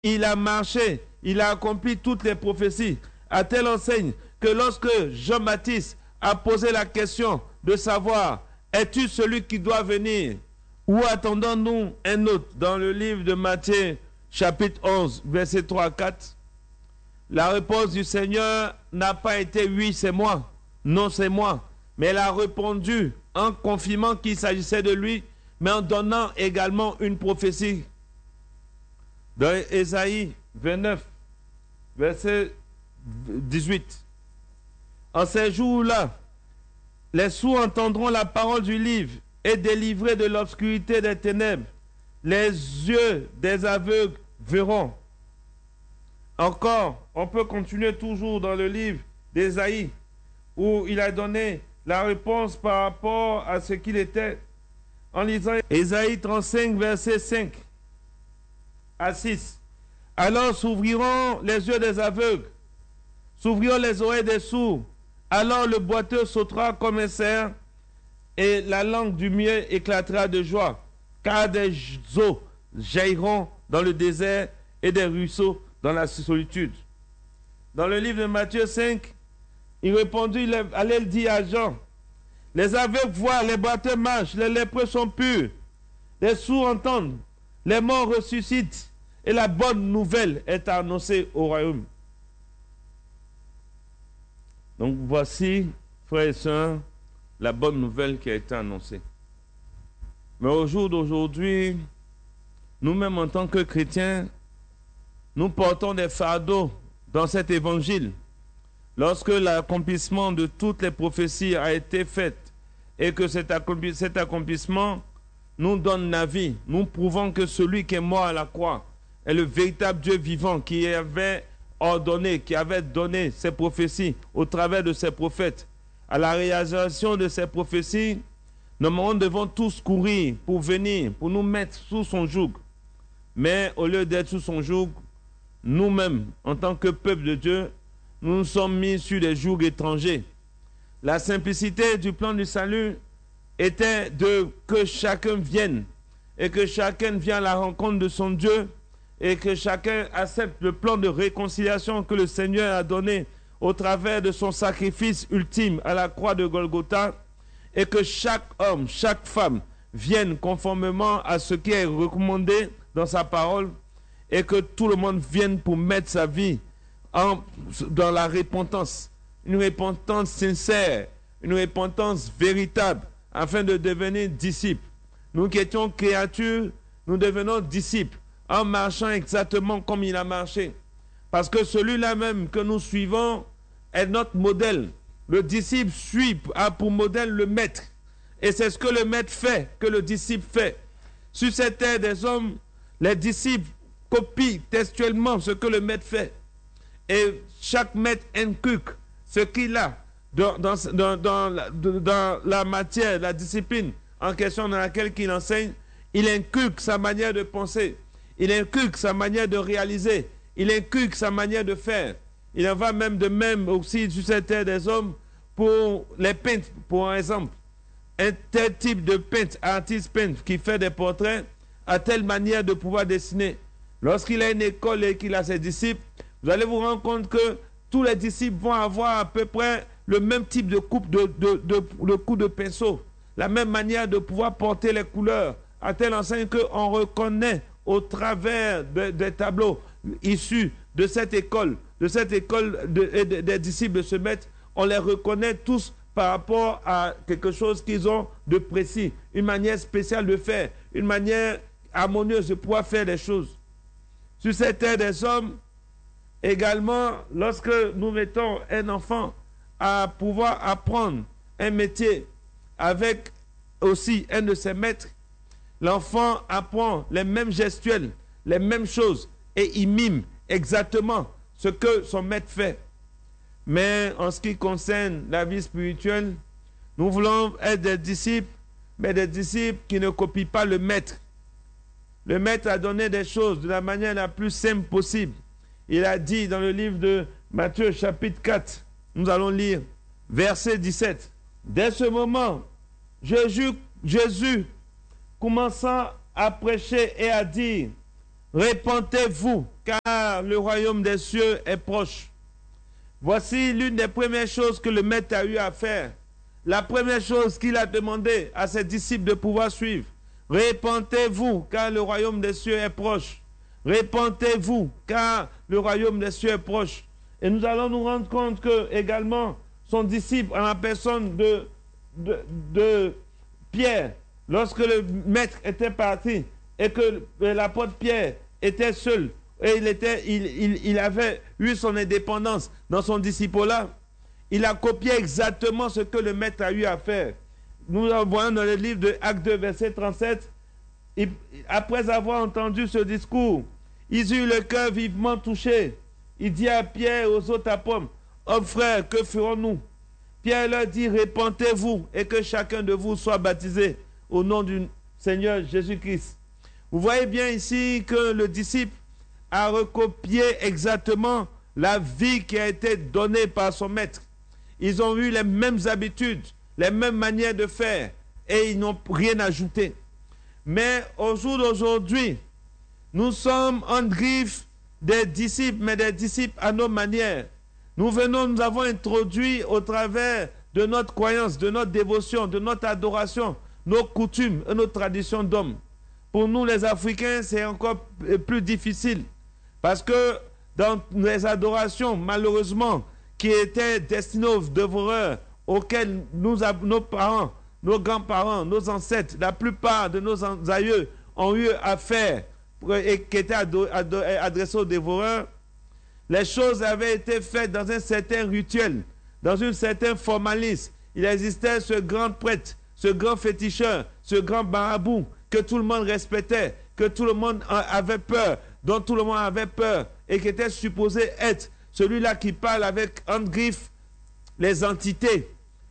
il a marché, il a accompli toutes les prophéties, à telle enseigne que lorsque Jean-Baptiste a posé la question de savoir, es-tu celui qui doit venir ou attendons-nous un autre dans le livre de Matthieu chapitre 11, versets 3 à 4, la réponse du Seigneur n'a pas été oui, c'est moi, non, c'est moi, mais elle a répondu en confirmant qu'il s'agissait de lui, mais en donnant également une prophétie. Dans Ésaïe 29, verset 18. En ces jours-là, les sourds entendront la parole du livre et délivrés de l'obscurité des ténèbres, les yeux des aveugles verront. Encore, on peut continuer toujours dans le livre d'Ésaïe, où il a donné la réponse par rapport à ce qu'il était. En lisant Ésaïe 35, verset 5 à 6. Alors s'ouvriront les yeux des aveugles, s'ouvriront les oreilles des sourds. Alors le boiteux sautera comme un cerf, et la langue du muet éclatera de joie, car des eaux jailliront dans le désert et des ruisseaux dans la solitude. Dans le livre de Matthieu 5, il répondit, il allait le dire à Jean, les aveugles voient, les boiteux marchent, les lépreux sont purs, les sourds entendent, les morts ressuscitent, et la bonne nouvelle est annoncée au royaume. Donc voici, frères et sœurs, la bonne nouvelle qui a été annoncée. Mais au jour d'aujourd'hui, nous-mêmes en tant que chrétiens, nous portons des fardeaux dans cet évangile. Lorsque l'accomplissement de toutes les prophéties a été fait et que cet accomplissement nous donne la vie, nous prouvons que celui qui est mort à la croix est le véritable Dieu vivant qui avait ordonné, qui avait donné ces prophéties au travers de ses prophètes. À la réalisation de ces prophéties, nous devons tous courir pour venir, pour nous mettre sous son joug. Mais au lieu d'être sous son joug, nous-mêmes, en tant que peuple de Dieu, nous nous sommes mis sur des jougs étrangers. La simplicité du plan du salut était que chacun vienne et que chacun vienne à la rencontre de son Dieu et que chacun accepte le plan de réconciliation que le Seigneur a donné au travers de son sacrifice ultime à la croix de Golgotha et que chaque homme, chaque femme vienne conformément à ce qui est recommandé dans sa parole et que tout le monde vienne pour mettre sa vie dans la repentance, une repentance sincère, une repentance véritable afin de devenir disciples. Nous qui étions créatures, nous devenons disciples en marchant exactement comme il a marché. Parce que celui-là même que nous suivons est notre modèle. Le disciple suit, a pour modèle le maître. Et c'est ce que le maître fait, que le disciple fait. Sur cette terre des hommes, les disciples copient textuellement ce que le maître fait. Et chaque maître inculque ce qu'il a dans la matière, la discipline en question dans laquelle il enseigne. Il inculque sa manière de penser. Il inculque sa manière de réaliser. Il inculque sa manière de faire. Il en va même de même aussi sur cette terre des hommes pour les peintres, pour exemple. Un tel type de peintre, artiste peintre, qui fait des portraits, a telle manière de pouvoir dessiner. Lorsqu'il a une école et qu'il a ses disciples, vous allez vous rendre compte que tous les disciples vont avoir à peu près le même type de coupe de coup de pinceau, la même manière de pouvoir porter les couleurs, à telle enseigne qu'on reconnaît au travers des tableaux issus de cette école des disciples de ce maître, on les reconnaît tous par rapport à quelque chose qu'ils ont de précis, une manière spéciale de faire, une manière harmonieuse de pouvoir faire des choses. Sur cette terre des hommes, également, lorsque nous mettons un enfant à pouvoir apprendre un métier avec aussi un de ses maîtres, l'enfant apprend les mêmes gestuels, les mêmes choses et il mime exactement ce que son maître fait. Mais en ce qui concerne la vie spirituelle, nous voulons être des disciples, mais des disciples qui ne copient pas le maître. Le maître a donné des choses de la manière la plus simple possible. Il a dit dans le livre de Matthieu chapitre 4, nous allons lire verset 17. Dès ce moment, Jésus commençant à prêcher et à dire, répentez-vous, car le royaume des cieux est proche. Voici l'une des premières choses que le maître a eu à faire. La première chose qu'il a demandé à ses disciples de pouvoir suivre. Répentez-vous, car le royaume des cieux est proche. Répentez-vous, car le royaume des cieux est proche. Et nous allons nous rendre compte que également son disciple, en la personne de Pierre, lorsque le maître était parti et que l'apôtre Pierre était seul et il avait eu son indépendance dans son disciple-là, il a copié exactement ce que le maître a eu à faire. Nous le voyons dans le livre de Actes 2, verset 37. Après avoir entendu ce discours, ils eurent le cœur vivement touché. Il dit à Pierre et aux autres apôtres, « Oh frères, que ferons-nous » Pierre leur dit, « Répentez-vous et que chacun de vous soit baptisé au nom du Seigneur Jésus-Christ. » Vous voyez bien ici que le disciple a recopié exactement la vie qui a été donnée par son maître. Ils ont eu les mêmes habitudes, les mêmes manières de faire et ils n'ont rien ajouté. Mais au jour d'aujourd'hui, nous sommes en griffe des disciples, mais des disciples à nos manières. Nous avons introduit au travers de notre croyance, de notre dévotion, de notre adoration, nos coutumes et nos traditions d'hommes. Pour nous, les Africains, c'est encore plus difficile. Parce que dans les adorations, malheureusement, qui étaient destinées aux dévoreurs, auxquels nos parents, nos grands-parents, nos ancêtres, la plupart de nos aïeux ont eu affaire et qui étaient adressés aux dévoreurs, les choses avaient été faites dans un certain rituel, dans un certain formalisme. Il existait ce grand prêtre, ce grand féticheur, ce grand marabout que tout le monde respectait, que tout le monde avait peur, dont tout le monde avait peur et qui était supposé être celui-là qui parle avec en griffe les entités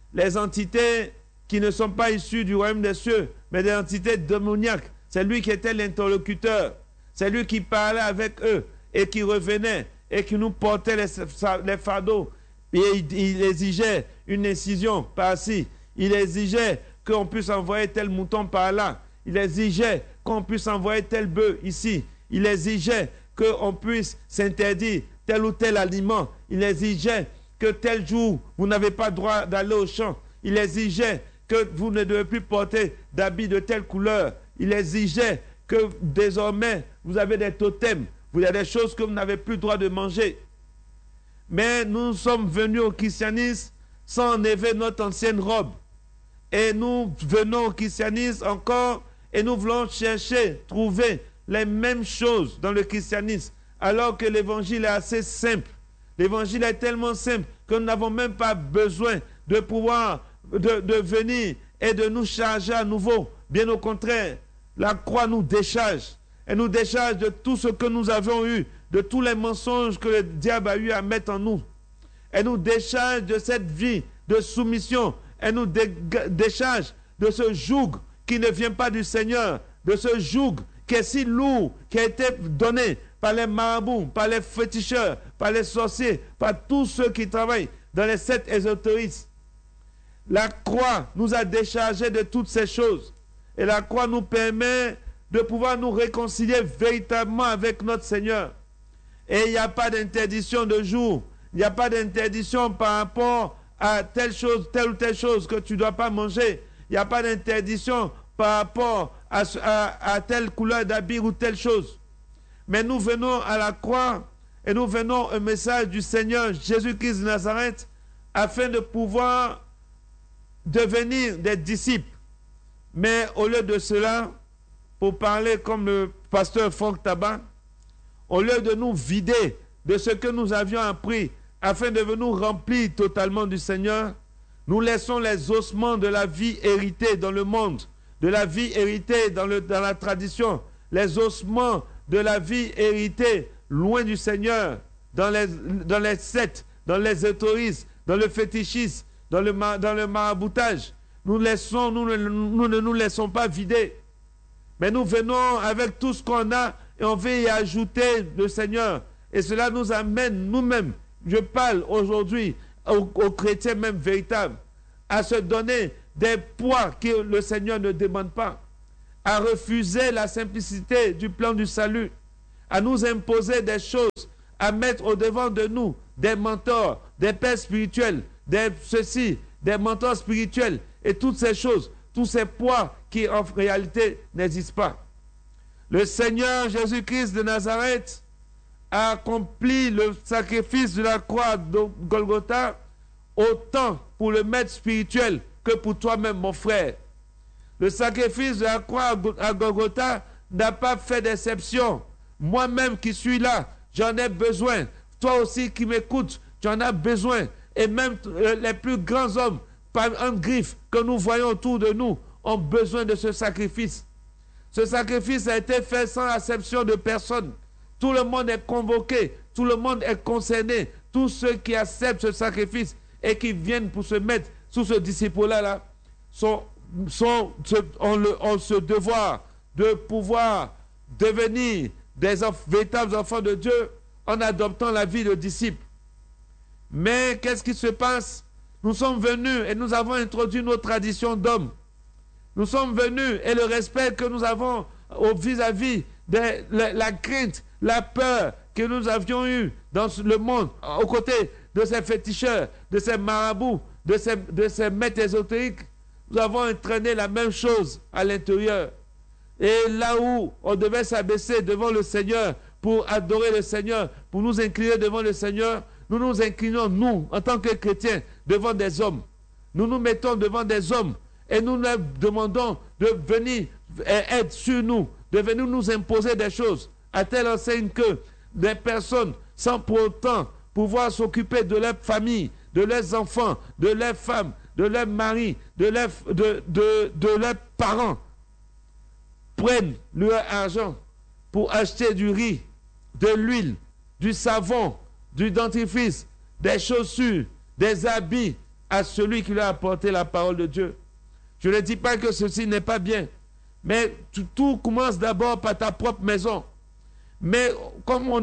qui ne sont pas issues du royaume des cieux, mais des entités démoniaques. C'est lui qui était l'interlocuteur. C'est lui qui parlait avec eux et qui revenait et qui nous portait les fardeaux. Et il exigeait une incision par-ci. Il exigeait qu'on puisse envoyer tel mouton par là. Il exigeait qu'on puisse envoyer tel bœuf ici. Il exigeait qu'on puisse s'interdire tel ou tel aliment. Il exigeait que tel jour, vous n'avez pas le droit d'aller au champ. Il exigeait que vous ne devez plus porter d'habits de telle couleur. Il exigeait que désormais, vous avez des totems. Vous avez des choses que vous n'avez plus le droit de manger. Mais nous sommes venus au christianisme sans enlever notre ancienne robe. Et nous venons au christianisme encore et nous voulons chercher, trouver les mêmes choses dans le christianisme, alors que l'évangile est assez simple. L'évangile est tellement simple que nous n'avons même pas besoin de pouvoir de venir et de nous charger à nouveau. Bien au contraire, la croix nous décharge. Elle nous décharge de tout ce que nous avons eu, de tous les mensonges que le diable a eu à mettre en nous. Elle nous décharge de cette vie de soumission. Elle nous décharge de ce joug qui ne vient pas du Seigneur, de ce joug qui est si lourd, qui a été donné par les marabouts, par les féticheurs, par les sorciers, par tous ceux qui travaillent dans les sectes ésotéristes. La croix nous a déchargés de toutes ces choses. Et la croix nous permet de pouvoir nous réconcilier véritablement avec notre Seigneur. Et il n'y a pas d'interdiction de jour. Il n'y a pas d'interdiction par rapport à telle ou telle chose que tu ne dois pas manger. Il n'y a pas d'interdiction par rapport à telle couleur d'habit ou telle chose. Mais nous venons à la croix et nous venons au message du Seigneur Jésus-Christ de Nazareth afin de pouvoir devenir des disciples. Mais au lieu de cela, pour parler comme le pasteur Franck Tabac, au lieu de nous vider de ce que nous avions appris afin de nous remplir totalement du Seigneur, nous laissons les ossements de la vie héritée dans le monde, de la vie héritée dans la tradition, les ossements de la vie héritée loin du Seigneur, dans les sectes, dans les ésotérismes, dans le fétichisme, dans le maraboutage. Nous ne nous laissons pas vider. Mais nous venons avec tout ce qu'on a et on veut y ajouter le Seigneur. Et cela nous amène nous-mêmes, je parle aujourd'hui aux chrétiens même véritables, à se donner des poids que le Seigneur ne demande pas, à refuser la simplicité du plan du salut, à nous imposer des choses, à mettre au devant de nous des mentors, des pères spirituels, des mentors spirituels et toutes ces choses, tous ces poids qui en réalité n'existent pas. Le Seigneur Jésus-Christ de Nazareth a accompli le sacrifice de la croix de Golgotha autant pour le maître spirituel que pour toi-même, mon frère. Le sacrifice de la croix à Golgotha n'a pas fait d'exception. Moi-même qui suis là, j'en ai besoin. Toi aussi qui m'écoutes, tu en as besoin. Et même les plus grands hommes, par un griffe que nous voyons autour de nous, ont besoin de ce sacrifice. Ce sacrifice a été fait sans acception de personne. Tout le monde est convoqué, tout le monde est concerné. Tous ceux qui acceptent ce sacrifice et qui viennent pour se mettre sous ce disciple-là ont ce devoir de pouvoir devenir des véritables enfants de Dieu en adoptant la vie de disciple. Mais qu'est-ce qui se passe? Nous sommes venus et nous avons introduit nos traditions d'hommes. Nous sommes venus et le respect que nous avons vis-à-vis de la crainte, la peur que nous avions eue dans le monde, aux côtés de ces féticheurs, de ces marabouts, de ces maîtres ésotériques, nous avons entraîné la même chose à l'intérieur. Et là où on devait s'abaisser devant le Seigneur pour adorer le Seigneur, pour nous incliner devant le Seigneur, nous nous inclinons, nous, en tant que chrétiens, devant des hommes. Nous nous mettons devant des hommes et nous leur demandons de venir être sur nous, de venir nous imposer des choses, à telle enseigne que des personnes, sans pour autant pouvoir s'occuper de leur famille, de leurs enfants, de leurs femmes, de leurs maris, de leurs parents, prennent leur argent pour acheter du riz, de l'huile, du savon, du dentifrice, des chaussures, des habits à celui qui leur a apporté la parole de Dieu. Je ne dis pas que ceci n'est pas bien, mais tout commence d'abord par ta propre maison. Mais comme on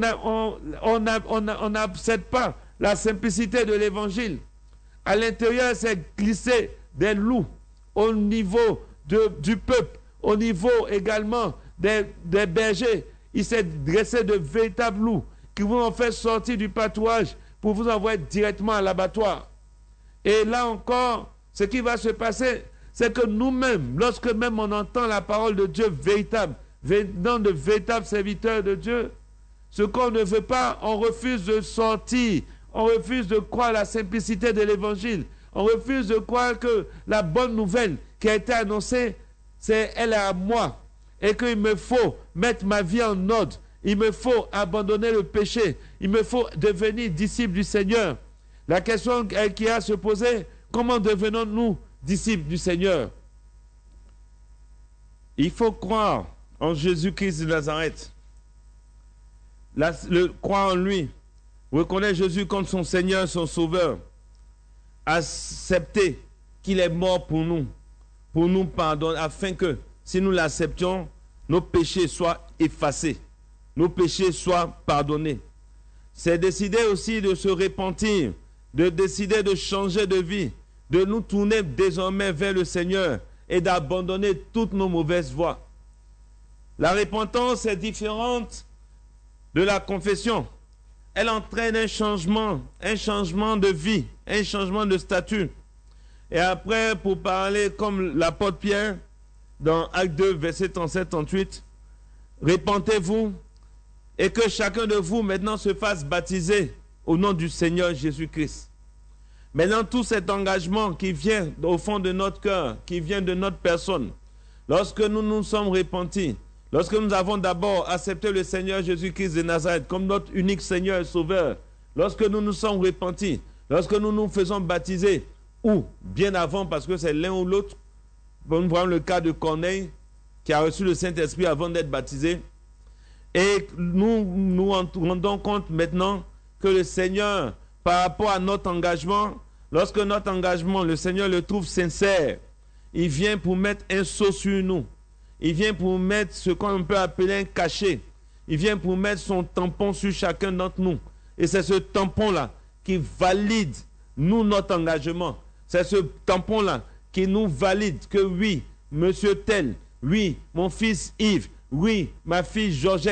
n'accepte pas la simplicité de l'évangile, à l'intérieur, c'est glissé des loups au niveau du peuple, au niveau également des bergers. Il s'est dressé de véritables loups qui vous en fait sortir du pâturage pour vous envoyer directement à l'abattoir. Et là encore, ce qui va se passer, c'est que nous-mêmes, lorsque même on entend la parole de Dieu véritable, venant de véritables serviteurs de Dieu, ce qu'on ne veut pas, on refuse de sortir, on refuse de croire la simplicité de l'évangile, on refuse de croire que la bonne nouvelle qui a été annoncée, elle est à moi, et qu'il me faut mettre ma vie en ordre, il me faut abandonner le péché, il me faut devenir disciple du Seigneur. La question qui a à se poser, comment devenons-nous disciples du Seigneur? Il faut croire en Jésus-Christ de Nazareth, croire en lui, reconnaître Jésus comme son Seigneur, son Sauveur, accepter qu'il est mort pour nous pardonner, afin que si nous l'acceptions, nos péchés soient effacés, nos péchés soient pardonnés. C'est décider aussi de se repentir, de décider de changer de vie, de nous tourner désormais vers le Seigneur et d'abandonner toutes nos mauvaises voies. La repentance est différente de la confession. Elle entraîne un changement de vie, un changement de statut. Et après, pour parler comme l'apôtre Pierre, dans Acte 2, versets 37-38, repentez-vous et que chacun de vous maintenant se fasse baptiser au nom du Seigneur Jésus-Christ. Maintenant, tout cet engagement qui vient au fond de notre cœur, qui vient de notre personne, lorsque nous nous sommes repentis, lorsque nous avons d'abord accepté le Seigneur Jésus-Christ de Nazareth comme notre unique Seigneur et Sauveur, lorsque nous nous sommes repentis, lorsque nous nous faisons baptiser, ou bien avant, parce que c'est l'un ou l'autre, nous voyons le cas de Corneille, qui a reçu le Saint-Esprit avant d'être baptisé, et nous nous rendons compte maintenant que le Seigneur, par rapport à notre engagement, lorsque notre engagement, le Seigneur le trouve sincère, il vient pour mettre un sceau sur nous. Il vient pour mettre ce qu'on peut appeler un cachet. Il vient pour mettre son tampon sur chacun d'entre nous. Et c'est ce tampon-là qui valide, nous, notre engagement. C'est ce tampon-là qui nous valide que oui, monsieur tel, oui, mon fils Yves, oui, ma fille Georgette,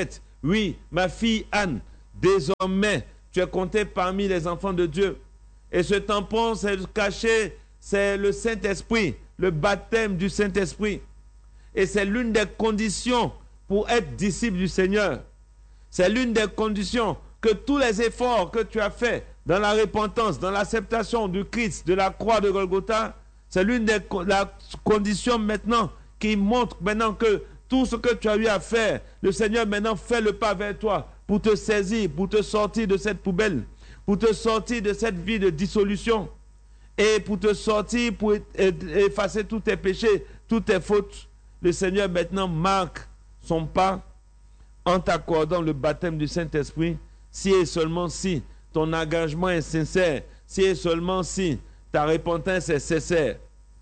oui, ma fille Anne, désormais, tu es comptée parmi les enfants de Dieu. Et ce tampon, c'est caché, c'est le Saint-Esprit, le baptême du Saint-Esprit. Et c'est l'une des conditions pour être disciple du Seigneur. C'est l'une des conditions que tous les efforts que tu as faits dans la repentance, dans l'acceptation du Christ, de la croix de Golgotha, c'est l'une des conditions maintenant qui montre maintenant que tout ce que tu as eu à faire, le Seigneur maintenant fait le pas vers toi pour te saisir, pour te sortir de cette poubelle, pour te sortir de cette vie de dissolution et pour te sortir, pour effacer tous tes péchés, toutes tes fautes. Le Seigneur maintenant marque son pas en t'accordant le baptême du Saint-Esprit, si et seulement si ton engagement est sincère, si et seulement si ta repentance est sincère.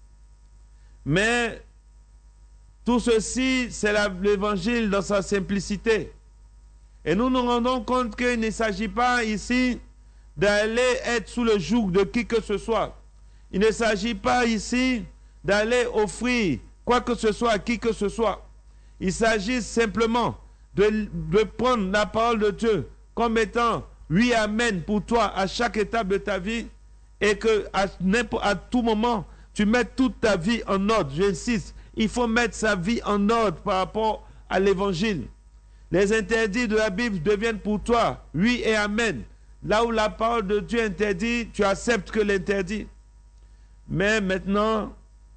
Mais tout ceci, c'est l'évangile dans sa simplicité. Et nous nous rendons compte qu'il ne s'agit pas ici d'aller être sous le joug de qui que ce soit. Il ne s'agit pas ici d'aller offrir quoi que ce soit à qui que ce soit. Il s'agit simplement de prendre la parole de Dieu comme étant oui, amen pour toi à chaque étape de ta vie et que à tout moment, tu mets toute ta vie en ordre. J'insiste, il faut mettre sa vie en ordre par rapport à l'évangile. Les interdits de la Bible deviennent pour toi oui et amen. Là où la parole de Dieu interdit, tu acceptes que l'interdit. Mais maintenant,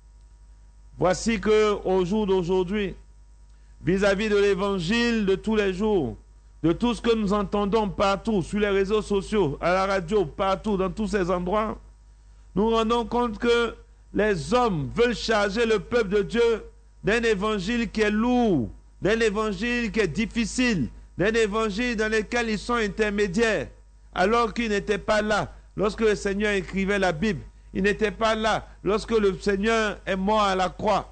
voici qu'au jour d'aujourd'hui, vis-à-vis de l'évangile de tous les jours, de tout ce que nous entendons partout, sur les réseaux sociaux, à la radio, partout, dans tous ces endroits, nous rendons compte que les hommes veulent charger le peuple de Dieu d'un évangile qui est lourd, d'un évangile qui est difficile, d'un évangile dans lequel ils sont intermédiaires, alors qu'ils n'étaient pas là lorsque le Seigneur écrivait la Bible. Ils n'étaient pas là lorsque le Seigneur est mort à la croix.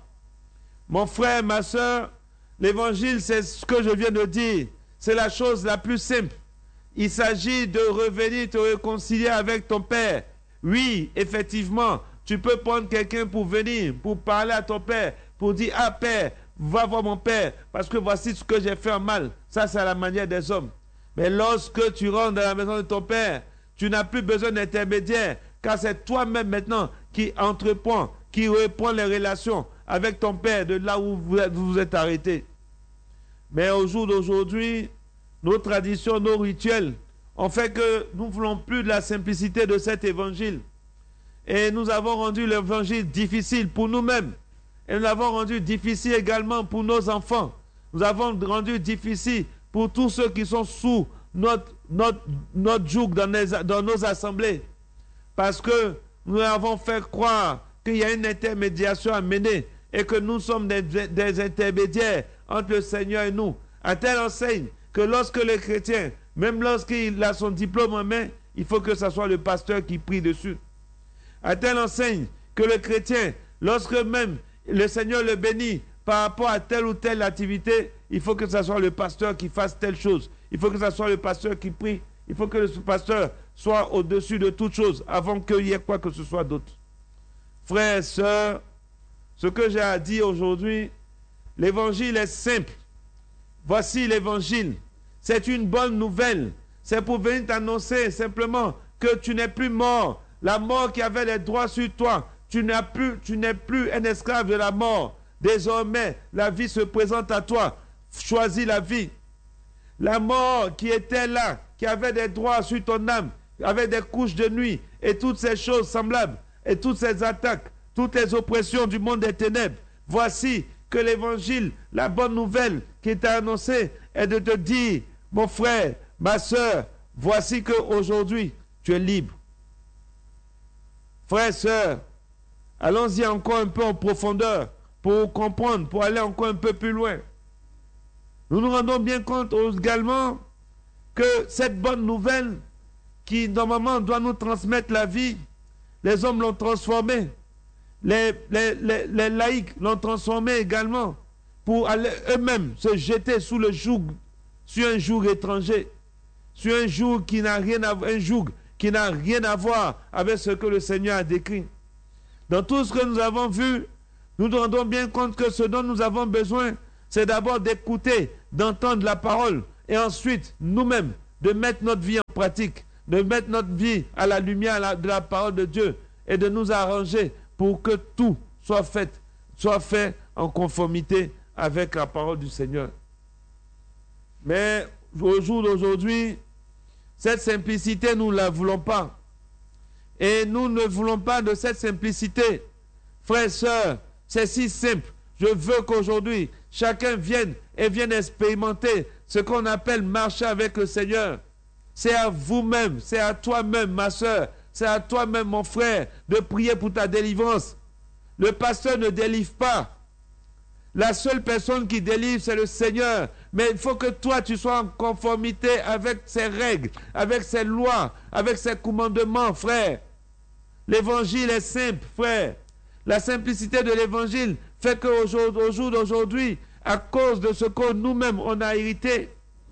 Mon frère, ma soeur, l'évangile, c'est ce que je viens de dire. C'est la chose la plus simple. Il s'agit de revenir te réconcilier avec ton Père. Oui, effectivement, tu peux prendre quelqu'un pour venir, pour parler à ton Père, pour dire « Ah Père, va voir mon Père, parce que voici ce que j'ai fait en mal. » Ça, c'est la manière des hommes. Mais lorsque tu rentres dans la maison de ton Père, tu n'as plus besoin d'intermédiaire, car c'est toi-même maintenant qui entreprends, qui reprend les relations avec ton Père de là où vous vous êtes arrêté. Mais au jour d'aujourd'hui, nos traditions, nos rituels ont fait que nous ne voulons plus de la simplicité de cet évangile. Et nous avons rendu l'évangile difficile pour nous-mêmes. Et nous l'avons rendu difficile également pour nos enfants. Nous avons rendu difficile pour tous ceux qui sont sous notre joug dans nos assemblées. Parce que nous avons fait croire qu'il y a une intermédiation à mener et que nous sommes des intermédiaires entre le Seigneur et nous. À telle enseigne que lorsque le chrétien, même lorsqu'il a son diplôme en main, il faut que ce soit le pasteur qui prie dessus. À telle enseigne que le chrétien, lorsque même le Seigneur le bénit par rapport à telle ou telle activité, il faut que ce soit le pasteur qui fasse telle chose. Il faut que ce soit le pasteur qui prie. Il faut que le pasteur soit au-dessus de toute chose avant qu'il y ait quoi que ce soit d'autre. Frères et sœurs, ce que j'ai à dire aujourd'hui, l'évangile est simple. Voici l'évangile. C'est une bonne nouvelle. C'est pour venir t'annoncer simplement que tu n'es plus mort. La mort qui avait les droits sur toi, tu n'es plus un esclave de la mort. Désormais, la vie se présente à toi. Choisis la vie. La mort qui était là, qui avait des droits sur ton âme, avec des couches de nuit et toutes ces choses semblables, et toutes ces attaques, toutes les oppressions du monde des ténèbres. Voici que l'évangile, la bonne nouvelle qui t'a annoncée est de te dire, mon frère, ma soeur, voici qu'aujourd'hui, tu es libre. Frères, sœurs, allons-y encore un peu en profondeur pour comprendre, pour aller encore un peu plus loin. Nous nous rendons bien compte également que cette bonne nouvelle qui normalement doit nous transmettre la vie, les hommes l'ont transformée. Les laïcs l'ont transformé également pour aller eux-mêmes se jeter sous le joug, sur un joug étranger, sur un joug qui n'a rien à voir avec ce que le Seigneur a décrit. Dans tout ce que nous avons vu, nous nous rendons bien compte que ce dont nous avons besoin, c'est d'abord d'écouter, d'entendre la parole et ensuite, nous-mêmes, de mettre notre vie en pratique, de mettre notre vie à la lumière de la parole de Dieu et de nous arranger pour que tout soit fait en conformité avec la parole du Seigneur. Mais au jour d'aujourd'hui, cette simplicité, nous ne la voulons pas. Et nous ne voulons pas de cette simplicité. Frères et sœurs, c'est si simple. Je veux qu'aujourd'hui, chacun vienne expérimenter ce qu'on appelle marcher avec le Seigneur. C'est à vous-même, c'est à toi-même, ma sœur, c'est à toi-même, mon frère, de prier pour ta délivrance. Le pasteur ne délivre pas. La seule personne qui délivre, c'est le Seigneur. Mais il faut que toi, tu sois en conformité avec ses règles, avec ses lois, avec ses commandements, frère. L'évangile est simple, frère. La simplicité de l'évangile fait qu'au jour d'aujourd'hui, à cause de ce que nous-mêmes on a hérité,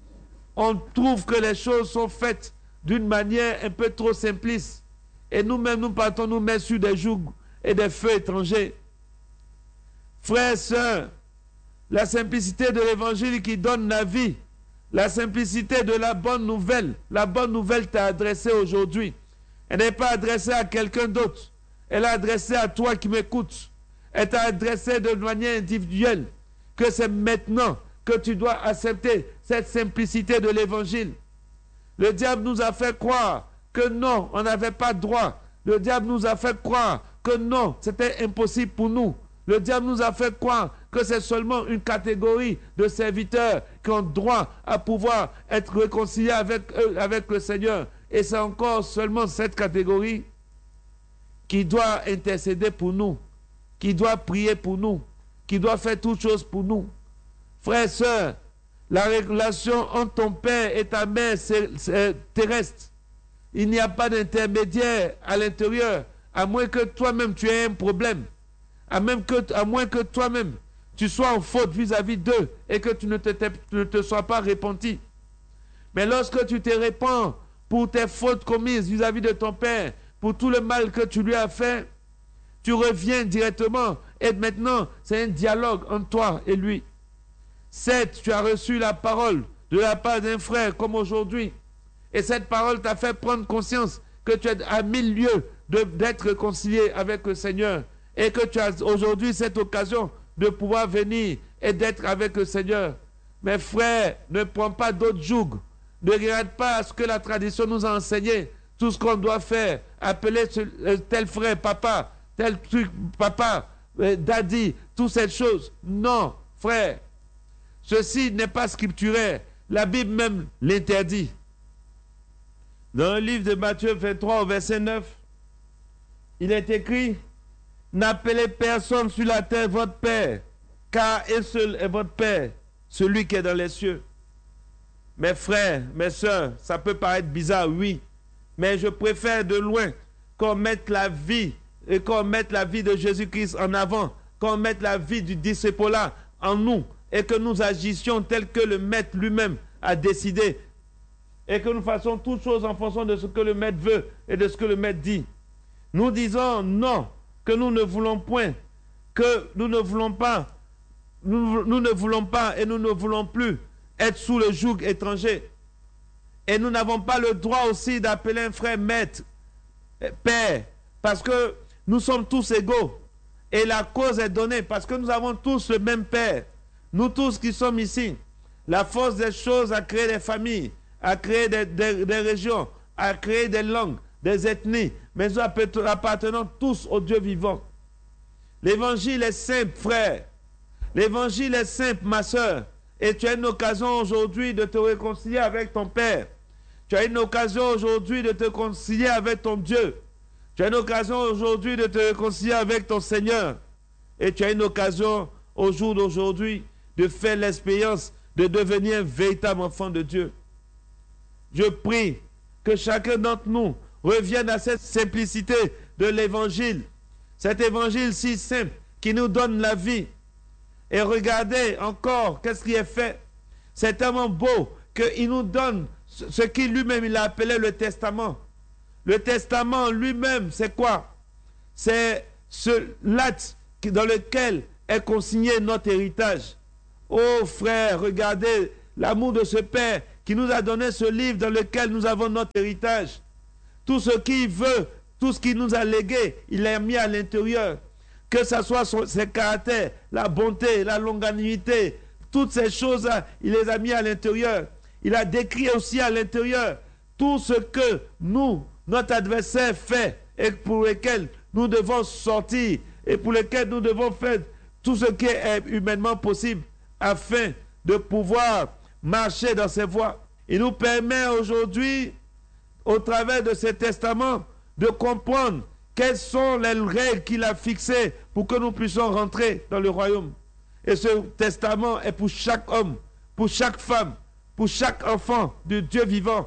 on trouve que les choses sont faites d'une manière un peu trop simpliste. Et nous-mêmes, nous partons nous mettre sur des jougs et des feux étrangers. Frères et sœurs, la simplicité de l'évangile qui donne la vie, la simplicité de la bonne nouvelle t'est adressée aujourd'hui. Elle n'est pas adressée à quelqu'un d'autre. Elle est adressée à toi qui m'écoutes. Elle t'a adressée de manière individuelle. Que c'est maintenant que tu dois accepter cette simplicité de l'évangile. Le diable nous a fait croire que non, on n'avait pas droit. Le diable nous a fait croire que non, c'était impossible pour nous. Le diable nous a fait croire que c'est seulement une catégorie de serviteurs qui ont droit à pouvoir être réconciliés avec le Seigneur. Et c'est encore seulement cette catégorie qui doit intercéder pour nous, qui doit prier pour nous, qui doit faire toutes choses pour nous. Frères et sœurs, la relation entre ton père et ta mère, c'est terrestre. Il n'y a pas d'intermédiaire à l'intérieur, à moins que toi-même tu aies un problème. À moins que toi-même tu sois en faute vis-à-vis d'eux et que tu ne te sois pas repenti. Mais lorsque tu te répands pour tes fautes commises vis-à-vis de ton père, pour tout le mal que tu lui as fait, tu reviens directement et maintenant c'est un dialogue entre toi et lui. Certes, tu as reçu la parole de la part d'un frère comme aujourd'hui et cette parole t'a fait prendre conscience que tu es à 1000 lieues d'être réconcilié avec le Seigneur. Et que tu as aujourd'hui cette occasion de pouvoir venir et d'être avec le Seigneur. Mes frères, ne prends pas d'autres jougs. Ne regarde pas à ce que la tradition nous a enseigné. Tout ce qu'on doit faire. Appeler tel frère, papa, tel truc, papa, daddy, toutes ces choses. Non, frère. Ceci n'est pas scripturaire. La Bible même l'interdit. Dans le livre de Matthieu 23, au verset 9, il est écrit: n'appelez personne sur la terre votre Père, car un seul est votre Père, celui qui est dans les cieux. Mes frères, mes sœurs, ça peut paraître bizarre, oui, mais je préfère de loin qu'on mette la vie et qu'on mette la vie de Jésus-Christ en avant, qu'on mette la vie du disciple-là en nous et que nous agissions tel que le Maître lui-même a décidé et que nous fassions toutes choses en fonction de ce que le Maître veut et de ce que le Maître dit. Nous disons non, que nous ne voulons point, que nous ne voulons pas, nous ne voulons pas et nous ne voulons plus être sous le joug étranger. Et nous n'avons pas le droit aussi d'appeler un frère maître, père, parce que nous sommes tous égaux. Et la cause est donnée, parce que nous avons tous le même père. Nous tous qui sommes ici, la force des choses a créé des familles, a créé des régions, a créé des langues, des ethnies, mais nous appartenons tous au Dieu vivant. L'évangile est simple, frère. L'évangile est simple, ma soeur. Et tu as une occasion aujourd'hui de te réconcilier avec ton Père. Tu as une occasion aujourd'hui de te réconcilier avec ton Dieu. Tu as une occasion aujourd'hui de te réconcilier avec ton Seigneur. Et tu as une occasion au jour d'aujourd'hui de faire l'expérience de devenir un véritable enfant de Dieu. Je prie que chacun d'entre nous revienne à cette simplicité de l'évangile. Cet évangile si simple qui nous donne la vie. Et regardez encore qu'est-ce qui est fait. C'est tellement beau qu'il nous donne ce qu'il lui-même il a appelé le testament. Le testament lui-même, c'est quoi? C'est l'acte dans lequel est consigné notre héritage. Oh frère, regardez l'amour de ce Père qui nous a donné ce livre dans lequel nous avons notre héritage. Tout ce qu'il veut, tout ce qu'il nous a légué, il l'a mis à l'intérieur. Que ce soit ses caractères, la bonté, la longanimité, toutes ces choses-là, il les a mis à l'intérieur. Il a décrit aussi à l'intérieur tout ce que nous, notre adversaire fait et pour lesquels nous devons sortir et pour lesquels nous devons faire tout ce qui est humainement possible afin de pouvoir marcher dans ses voies. Il nous permet aujourd'hui, au travers de ce testament, de comprendre quelles sont les règles qu'il a fixées pour que nous puissions rentrer dans le royaume. Et ce testament est pour chaque homme, pour chaque femme, pour chaque enfant de Dieu vivant.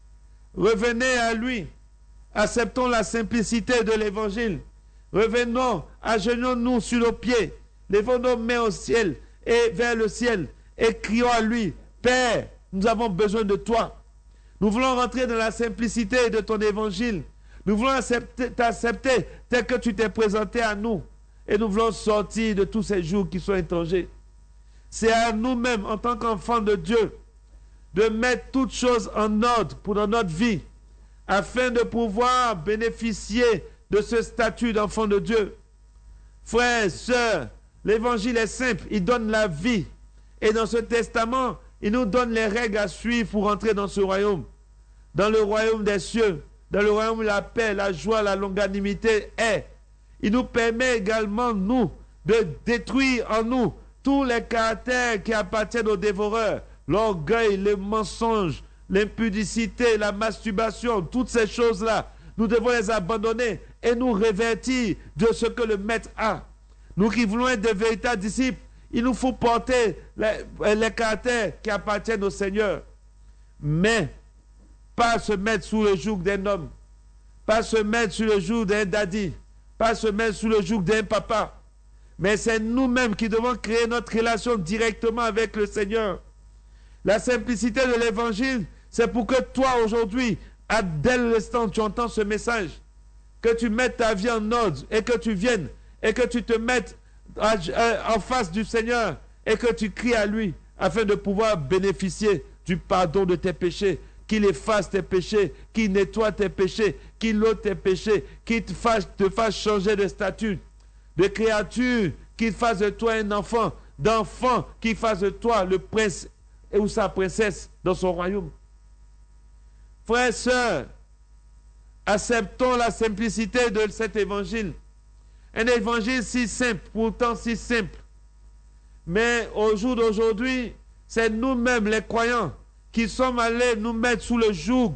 Revenez à lui, acceptons la simplicité de l'évangile. Revenons, agenouillons-nous sur nos pieds, levons nos mains au ciel et vers le ciel et crions à lui, Père, nous avons besoin de toi. Nous voulons rentrer dans la simplicité de ton évangile. Nous voulons t'accepter tel que tu t'es présenté à nous. Et nous voulons sortir de tous ces jours qui sont étrangers. C'est à nous-mêmes, en tant qu'enfants de Dieu, de mettre toutes choses en ordre pour dans notre vie, afin de pouvoir bénéficier de ce statut d'enfant de Dieu. Frères, sœurs, l'évangile est simple, il donne la vie. Et dans ce testament, il nous donne les règles à suivre pour entrer dans ce royaume. Dans le royaume des cieux, dans le royaume où la paix, la joie, la longanimité est. Il nous permet également, nous, de détruire en nous tous les caractères qui appartiennent aux dévoreurs. L'orgueil, le mensonge, l'impudicité, la masturbation, toutes ces choses-là. Nous devons les abandonner et nous revêtir de ce que le Maître a. Nous qui voulons être de véritables disciples, il nous faut porter les caractères qui appartiennent au Seigneur. Mais pas se mettre sous le joug d'un homme, pas se mettre sous le joug d'un daddy, pas se mettre sous le joug d'un papa. Mais c'est nous-mêmes qui devons créer notre relation directement avec le Seigneur. La simplicité de l'évangile, c'est pour que toi aujourd'hui, dès l'instant où tu entends ce message, que tu mettes ta vie en ordre et que tu viennes et que tu te mettes en face du Seigneur et que tu cries à lui afin de pouvoir bénéficier du pardon de tes péchés, qu'il efface tes péchés, qu'il nettoie tes péchés, qu'il ôte tes péchés, qu'il te fasse changer de statut, de créature, qu'il fasse de toi un enfant, d'enfant, qu'il fasse de toi le prince ou sa princesse dans son royaume. Frères et sœurs, acceptons la simplicité de cet évangile. Un évangile si simple, pourtant si simple. Mais au jour d'aujourd'hui, c'est nous-mêmes les croyants qui sommes allés nous mettre sous le joug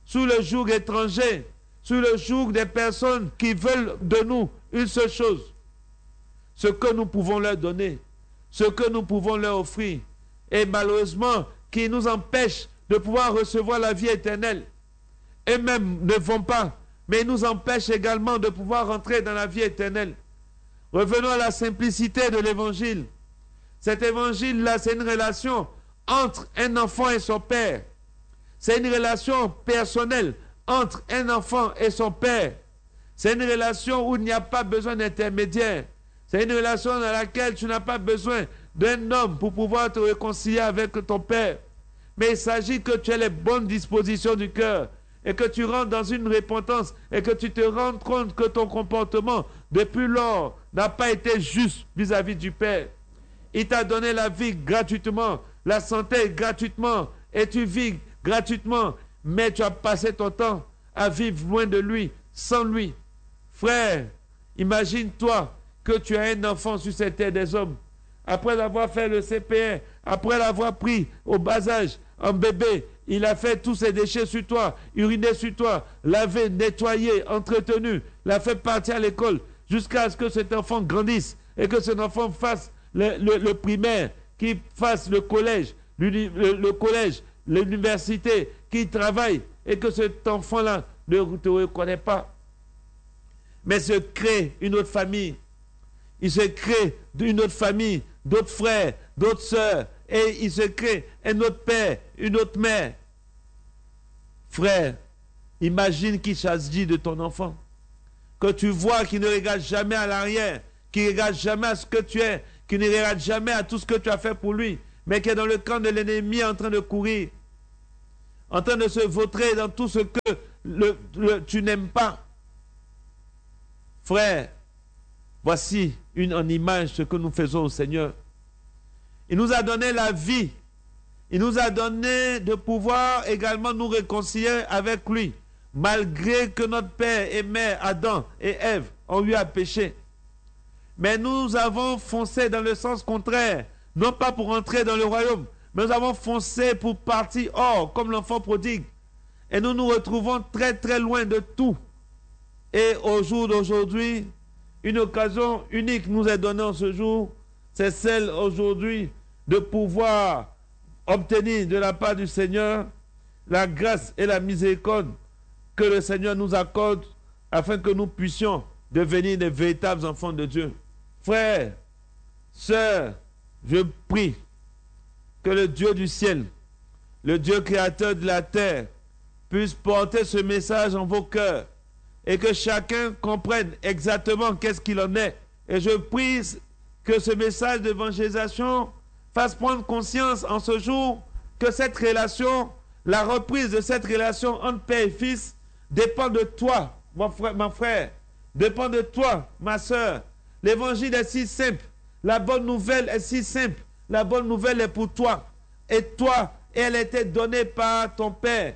étranger, sous le joug des personnes qui veulent de nous une seule chose. Ce que nous pouvons leur donner, ce que nous pouvons leur offrir. Et malheureusement, qui nous empêche de pouvoir recevoir la vie éternelle. Eux-mêmes ne vont pas, mais ils nous empêchent également de pouvoir rentrer dans la vie éternelle. Revenons à la simplicité de l'évangile. Cet évangile-là, c'est une relation entre un enfant et son père. C'est une relation personnelle entre un enfant et son père. C'est une relation où il n'y a pas besoin d'intermédiaire. C'est une relation dans laquelle tu n'as pas besoin d'un homme pour pouvoir te réconcilier avec ton père. Mais il s'agit que tu aies les bonnes dispositions du cœur et que tu rentres dans une repentance et que tu te rendes compte que ton comportement depuis lors n'a pas été juste vis-à-vis du Père. Il t'a donné la vie gratuitement, la santé gratuitement et tu vis gratuitement, mais tu as passé ton temps à vivre loin de lui, sans lui. Frère, imagine-toi que tu as un enfant sur cette terre des hommes. Après avoir fait le CP1, après l'avoir pris au bas âge, un bébé, il a fait tous ses déchets sur toi, uriné sur toi, lavé, nettoyé, entretenu, l'a fait partir à l'école, jusqu'à ce que cet enfant grandisse et que cet enfant fasse le primaire, qu'il fasse le collège, l'université, qu'il travaille et que cet enfant-là ne te reconnaît pas. Mais se crée une autre famille. Il se crée une autre famille, d'autres frères, d'autres sœurs, et il se crée un autre père, une autre mère. Frère, imagine qu'il s'agit de ton enfant, que tu vois qu'il ne regarde jamais à l'arrière, qu'il ne regarde jamais à ce que tu es, qu'il ne regarde jamais à tout ce que tu as fait pour lui, mais qui est dans le camp de l'ennemi en train de courir, en train de se vautrer dans tout ce que tu n'aimes pas. Frère, voici en image ce que nous faisons au Seigneur. Il nous a donné la vie. Il nous a donné de pouvoir également nous réconcilier avec lui, malgré que notre père et mère, Adam et Ève, ont eu à pécher. Mais nous avons foncé dans le sens contraire, non pas pour entrer dans le royaume, mais nous avons foncé pour partir hors, comme l'enfant prodigue. Et nous nous retrouvons très très loin de tout. Et au jour d'aujourd'hui, une occasion unique nous est donnée en ce jour, c'est celle aujourd'hui de pouvoir obtenir de la part du Seigneur la grâce et la miséricorde que le Seigneur nous accorde afin que nous puissions devenir des véritables enfants de Dieu. Frères, sœurs, je prie que le Dieu du ciel, le Dieu créateur de la terre, puisse porter ce message en vos cœurs et que chacun comprenne exactement qu'est-ce qu'il en est. Et je prie que ce message d'évangélisation fasse prendre conscience en ce jour que cette relation, la reprise de cette relation entre père et fils dépend de toi, mon frère, dépend de toi, ma soeur. L'évangile est si simple, la bonne nouvelle est si simple, la bonne nouvelle est pour toi. Et toi, elle était donnée par ton père.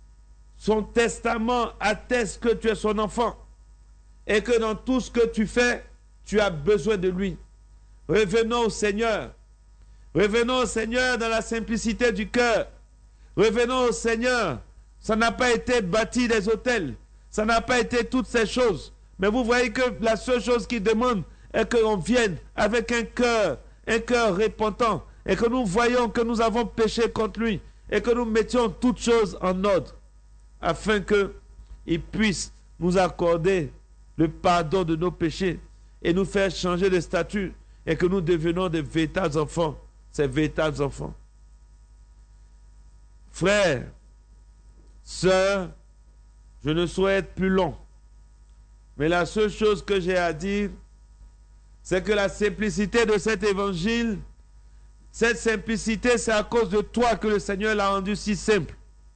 Son testament atteste que tu es son enfant et que dans tout ce que tu fais, tu as besoin de lui. Revenons au Seigneur. Revenons au Seigneur dans la simplicité du cœur. Revenons au Seigneur. Ça n'a pas été bâti des hôtels. Ça n'a pas été toutes ces choses. Mais vous voyez que la seule chose qu'il demande est qu'on vienne avec un cœur repentant. Et que nous voyons que nous avons péché contre lui. Et que nous mettions toutes choses en ordre. Afin qu'il puisse nous accorder le pardon de nos péchés. Et nous faire changer de statut. Et que nous devenions des véritables enfants. Ces véritables enfants. Frères, sœurs, je ne souhaite être plus long. Mais la seule chose que j'ai à dire, c'est que la simplicité de cet évangile, cette simplicité, c'est à cause de toi que le Seigneur l'a rendu si simple.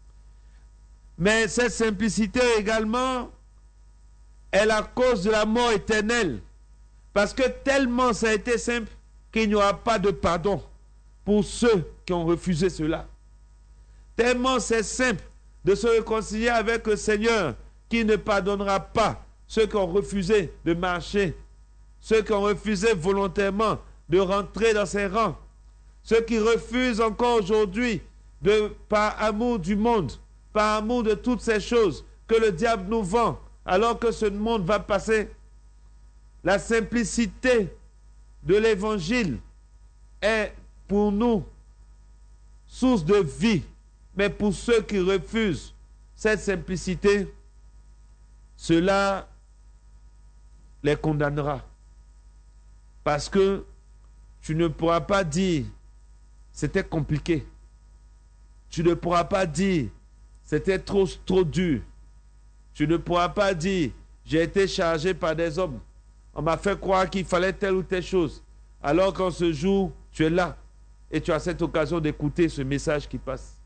Mais cette simplicité également est à cause de la mort éternelle. Parce que tellement ça a été simple qu'il n'y aura pas de pardon pour ceux qui ont refusé cela. Tellement c'est simple de se réconcilier avec le Seigneur qui ne pardonnera pas ceux qui ont refusé de marcher, ceux qui ont refusé volontairement de rentrer dans ses rangs, ceux qui refusent encore aujourd'hui par amour du monde, par amour de toutes ces choses que le diable nous vend alors que ce monde va passer. La simplicité de l'évangile est pour nous source de vie, mais pour ceux qui refusent cette simplicité, cela les condamnera. Parce que tu ne pourras pas dire c'était compliqué. Tu ne pourras pas dire c'était trop dur. Tu ne pourras pas dire j'ai été chargé par des hommes. On m'a fait croire qu'il fallait telle ou telle chose. Alors qu'en ce jour, tu es là et tu as cette occasion d'écouter ce message qui passe.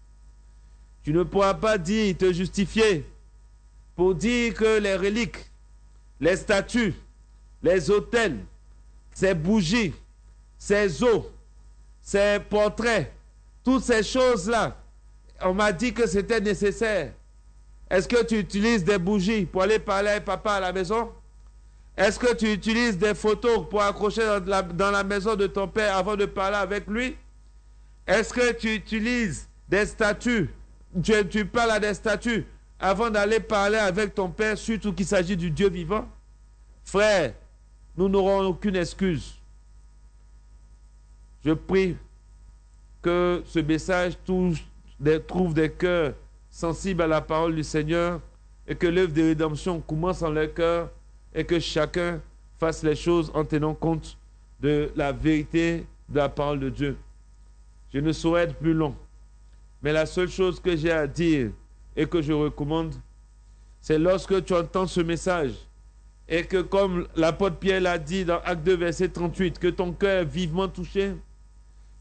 Tu ne pourras pas dire, te justifier pour dire que les reliques, les statues, les autels, ces bougies, ces os, ces portraits, toutes ces choses-là, on m'a dit que c'était nécessaire. Est-ce que tu utilises des bougies pour aller parler avec papa à la maison? Est-ce que tu utilises des photos pour accrocher dans la maison de ton père avant de parler avec lui? Est-ce que tu utilises des statues? Tu parles à des statues avant d'aller parler avec ton père, surtout qu'il s'agit du Dieu vivant? Frère, nous n'aurons aucune excuse. Je prie que ce message trouve des cœurs sensibles à la parole du Seigneur et que l'œuvre de rédemption commence en leur cœur et que chacun fasse les choses en tenant compte de la vérité de la parole de Dieu. Je ne saurais être plus long, mais la seule chose que j'ai à dire et que je recommande, c'est lorsque tu entends ce message et que, comme l'apôtre Pierre l'a dit dans Actes 2, verset 38, que ton cœur est vivement touché,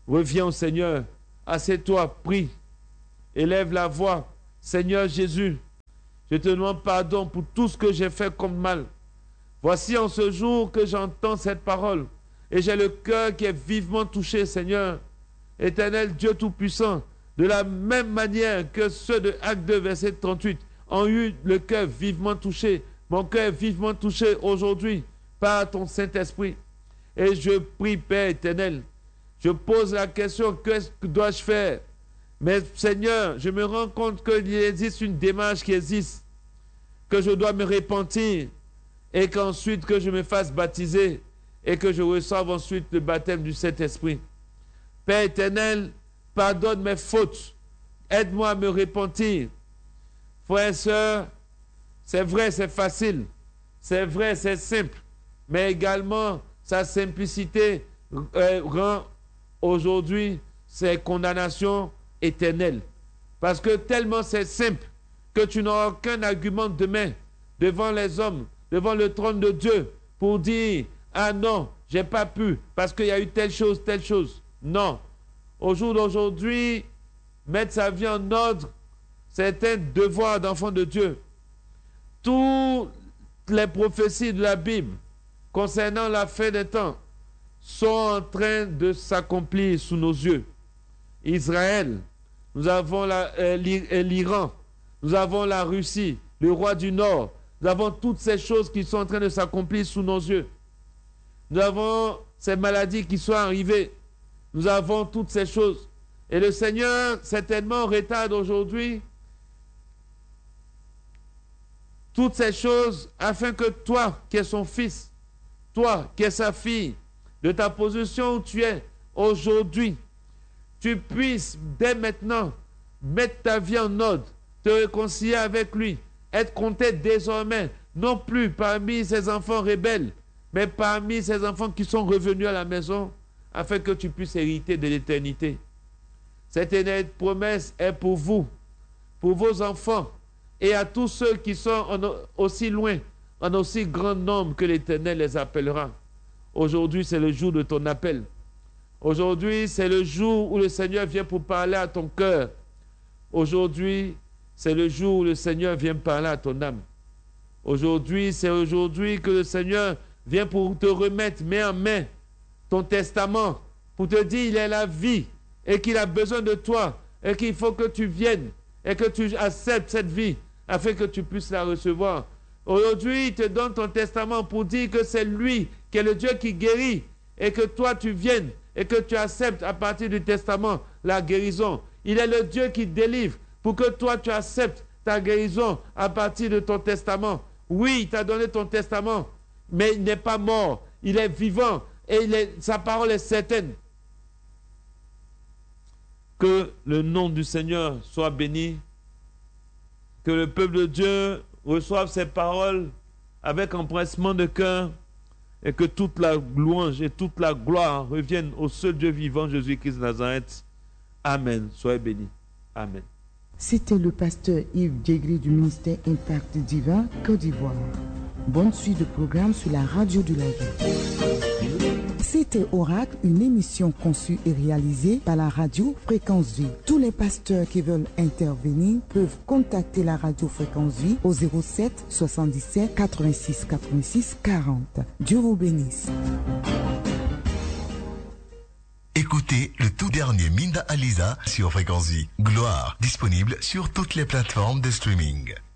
Reviens au Seigneur. Assieds-toi, prie. Élève la voix. Seigneur Jésus, je te demande pardon pour tout ce que j'ai fait comme mal. Voici en ce jour que j'entends cette parole et j'ai le cœur qui est vivement touché, Seigneur. Éternel Dieu Tout-Puissant, de la même manière que ceux de Acte 2, verset 38, ont eu le cœur vivement touché. Mon cœur est vivement touché aujourd'hui par ton Saint-Esprit. Et je prie, Père éternel, je pose la question, que dois-je faire? Mais Seigneur, je me rends compte qu'il existe une démarche qui existe, que je dois me repentir et qu'ensuite que je me fasse baptiser et que je reçoive ensuite le baptême du Saint-Esprit. Père éternel, pardonne mes fautes, aide-moi à me repentir. Frères et sœurs, c'est vrai, c'est facile, c'est vrai, c'est simple, mais également sa simplicité rend aujourd'hui ces condamnations éternelles. Parce que tellement c'est simple que tu n'auras aucun argument demain devant les hommes, devant le trône de Dieu pour dire « Ah non, j'ai pas pu parce qu'il y a eu telle chose, telle chose. » Non. Au jour d'aujourd'hui, mettre sa vie en ordre, c'est un devoir d'enfant de Dieu. Toutes les prophéties de la Bible concernant la fin des temps sont en train de s'accomplir sous nos yeux. Israël, nous avons l'Iran, nous avons la Russie, le roi du Nord, nous avons toutes ces choses qui sont en train de s'accomplir sous nos yeux. Nous avons ces maladies qui sont arrivées, nous avons toutes ces choses. Et le Seigneur certainement retarde aujourd'hui toutes ces choses afin que toi, qui es son fils, toi, qui es sa fille, de ta position où tu es aujourd'hui, tu puisses dès maintenant mettre ta vie en ordre, te réconcilier avec lui, être compté désormais, non plus parmi ces enfants rebelles, mais parmi ces enfants qui sont revenus à la maison, afin que tu puisses hériter de l'éternité. Cette promesse est pour vous, pour vos enfants, et à tous ceux qui sont aussi loin, en aussi grand nombre que l'Éternel les appellera. Aujourd'hui, c'est le jour de ton appel. Aujourd'hui, c'est le jour où le Seigneur vient pour parler à ton cœur. Aujourd'hui, c'est le jour où le Seigneur vient parler à ton âme. Aujourd'hui, c'est aujourd'hui que le Seigneur vient pour te remettre main en main ton testament, pour te dire qu'il est la vie et qu'il a besoin de toi et qu'il faut que tu viennes et que tu acceptes cette vie afin que tu puisses la recevoir. Aujourd'hui, il te donne ton testament pour dire que c'est lui qui est le Dieu qui guérit et que toi tu viennes et que tu acceptes à partir du testament la guérison. Il est le Dieu qui délivre pour que toi tu acceptes ta guérison à partir de ton testament. Oui, il t'a donné ton testament, mais il n'est pas mort, il est vivant et sa parole est certaine. Que le nom du Seigneur soit béni, que le peuple de Dieu reçoive ces paroles avec empressement de cœur et que toute la louange et toute la gloire reviennent au seul Dieu vivant, Jésus-Christ de Nazareth. Amen. Soyez bénis. Amen. C'était le pasteur Yves Djegri du ministère Impact Divin, Côte d'Ivoire. Bonne suite de programme sur la radio de la vie. C'était Oracle, une émission conçue et réalisée par la radio Fréquence Vie. Tous les pasteurs qui veulent intervenir peuvent contacter la radio Fréquence Vie au 07 77 86 86 40. Dieu vous bénisse. Écoutez le tout dernier Minda Aliza sur Fréquence Vie. Gloire, disponible sur toutes les plateformes de streaming.